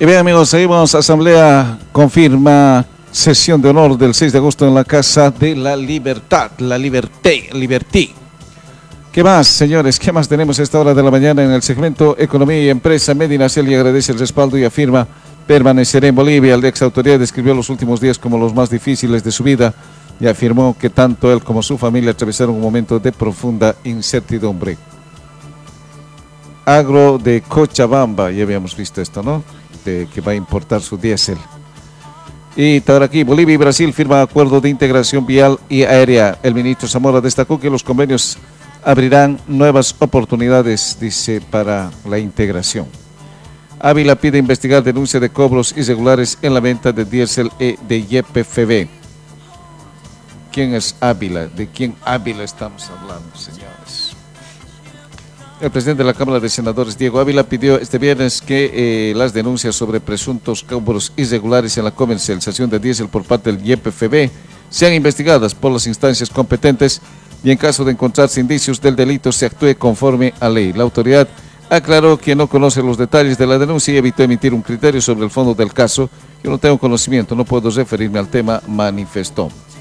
Y bien, amigos, seguimos. Asamblea confirma sesión de honor del 6 de agosto en la Casa de la Libertad, la Liberté. ¿Qué más, señores? ¿Qué más tenemos a esta hora de la mañana en el segmento Economía y Empresa? Medina Celi agradece el respaldo y afirma permanecerá en Bolivia. La ex autoridad describió los últimos días como los más difíciles de su vida y afirmó que tanto él como su familia atravesaron un momento de profunda incertidumbre. Agro de Cochabamba, ya habíamos visto esto, ¿no? Que va a importar su diésel. Y ahora aquí, Bolivia y Brasil firman acuerdo de integración vial y aérea. El ministro Zamora destacó que los convenios abrirán nuevas oportunidades, dice, para la integración. Ávila pide investigar denuncia de cobros irregulares en la venta de diésel y de YPFB. ¿Quién es Ávila? ¿De quién Ávila estamos hablando, señores? El presidente de la Cámara de Senadores, Diego Ávila, pidió este viernes que las denuncias sobre presuntos cobros irregulares en la comercialización de diésel por parte del YPFB sean investigadas por las instancias competentes y en caso de encontrarse indicios del delito se actúe conforme a ley. La autoridad aclaró que no conoce los detalles de la denuncia y evitó emitir un criterio sobre el fondo del caso. Yo no tengo conocimiento, no puedo referirme al tema, manifestó.